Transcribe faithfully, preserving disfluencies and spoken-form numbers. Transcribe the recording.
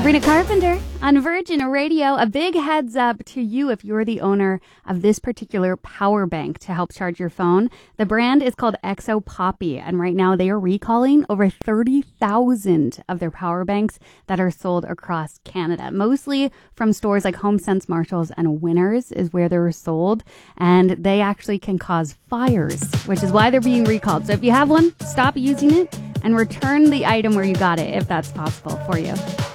Sabrina Carpenter on Virgin Radio. A big heads up to you if you're the owner of this particular power bank to help charge your phone. The brand is called Exo Poppy, and right now they are recalling over thirty thousand of their power banks that are sold across Canada, mostly from stores like HomeSense, Marshalls, and Winners is where they were sold, and they actually can cause fires, which is why they're being recalled. So if you have one, stop using it and return the item where you got it if that's possible for you.